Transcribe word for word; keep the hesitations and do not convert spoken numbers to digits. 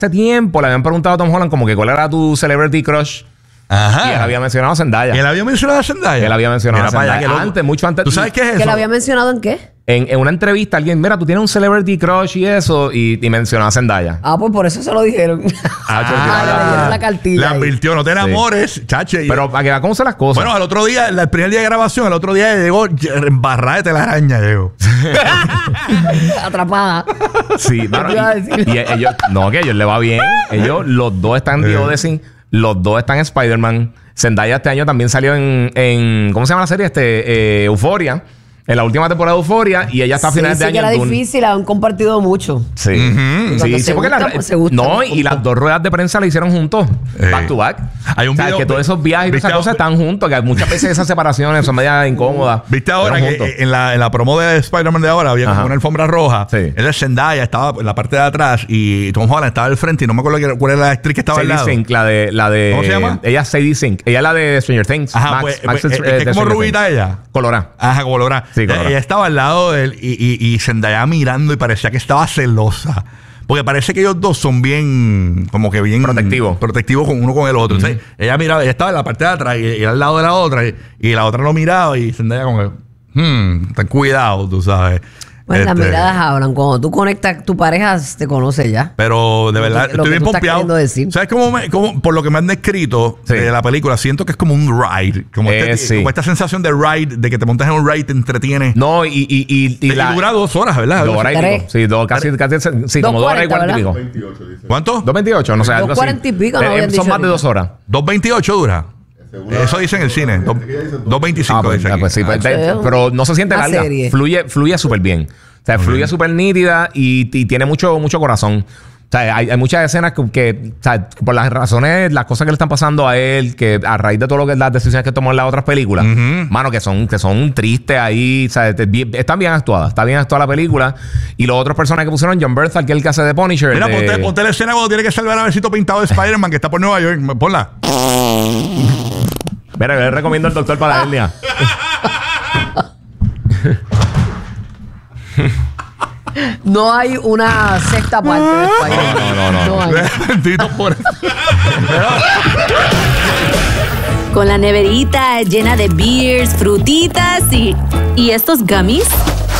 hace tiempo le habían preguntado a Tom Holland como que cuál era tu celebrity crush. Ajá. Y él había mencionado a Zendaya. ¿Él había mencionado a Zendaya? Él había mencionado Mira a Zendaya. allá, Antes, mucho antes. ¿Tú sabes qué es eso? ¿Que lo había mencionado en qué? En, en una entrevista, alguien, mira, tú tienes un celebrity crush y eso, y, y mencionó a Zendaya. Ah, pues por eso se lo dijeron. Ah, Ah, le dieron la cartilla Le ahí. advirtió, no te enamores, chache. Pero para que vean cómo son las cosas. Bueno, al otro día, el primer día de grabación, el otro día llegó embarrada de telaraña, llegó. Atrapada. sí, mano, ¿Qué te iba a decir? y, y ellos, no, que a ellos les va bien. Ellos, los dos están en The Odyssey, los dos están en Spider-Man. Zendaya este año también salió en, en ¿cómo se llama la serie? Este, eh, Euphoria. En la última temporada de Euphoria. Y ella está a Sí, finales sí de que año. era en Dune. difícil, han compartido mucho. Sí. Ujú. Sí, Cuando sí, se porque gustan, la- pues se gustan no, un y las punto. dos ruedas de prensa la hicieron juntos, Eh. back to back. Hay un o sea, video- que todos esos viajes y todas esas ¿viste? cosas están juntos, que muchas veces esas separaciones son medias incómodas. ¿Viste ahora Pero que juntos. en la, en la promo de Spider-Man de ahora había como Ajá. una alfombra roja? Sí. Él es Zendaya, estaba en la parte de atrás y Tom Holland estaba al frente y no me acuerdo qué- cuál era la actriz que estaba al Sadie lado. Sink, la de, la de. ¿Cómo se llama? Ella es Sadie Sink. Ella es la de Stranger Things. Ajá, Max, pues, Max pues, es- es eh, que de como Stranger rubita Things. ella. Colorá. Ajá, como logra. Sí, ella, colorada. ella estaba al lado de él y, y, y Zendaya mirando y parecía que estaba celosa. Porque parece que ellos dos son bien, como que bien Protectivos. protectivos con uno con el otro. Entonces, ella miraba, ella estaba en la parte de atrás y, y al lado de la otra y, y la otra lo miraba y Zendaya como que, hmm, ten cuidado, tú sabes. Pues las Este, miradas hablan. Cuando tú conectas, tu pareja te conoce ya. Pero de Lo verdad, que- lo estoy que bien tú estás pompeado. queriendo decir. ¿Sabes cómo, me- cómo- por lo que me han descrito Sí. de la película, siento que es como un ride. Como, Eh, este- sí. como esta sensación de ride, de que te montas en un ride, te entretiene. No, y, y, y, y y la. dura dos horas, ¿verdad? Dos horas y Tres. pico. Sí, dos, casi, casi, sí, como dos horas y cuarenta y pico. veintiocho, dice. ¿Cuánto? Dos veintiocho, no sé, algo Dos así. cuarenta y pico, no Eh, habían Son dicho más de ahorita. dos horas. dos veintiocho dura. Según Eso la- dice en el cine. Dice Dos- que ella dice dos- dos veinticinco Ah, pues, dice ah, aquí. pues sí, pues, Ah, de- sí. pero no se siente Una larga. serie. Fluye, fluye súper bien. O sea, fluye súper nítida y, y tiene mucho, mucho corazón. O sea, hay, hay muchas escenas que, que, o sea, por las razones, las cosas que le están pasando a él, que a raíz de todo lo que las decisiones que tomó en las otras películas, mano, que son, que son tristes ahí, o sea, te- bien- están bien actuadas, está bien actuada la película. Y los otros personajes que pusieron, John Bernthal, que es el que hace de Punisher. Mira, de- ponte, ponte la escena cuando tiene que salvar a besito pintado de Spider-Man que está por Nueva York. Ponla. Mira, yo le recomiendo al doctor para la hernia. No hay una sexta parte de Spider-Man. No, no, no, no. hay. Bendito por eso. Con la neverita llena de beers, frutitas y... ¿Y estos gummies?